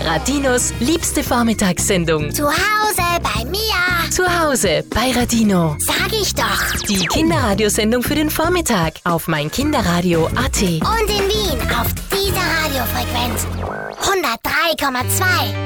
Radinos liebste Vormittagssendung. Zu Hause bei Mia. Zu Hause bei Radino. Sag ich doch. Die Kinderradiosendung für den Vormittag auf meinkinderradio.at. Und in Wien auf dieser Radiofrequenz 103,2.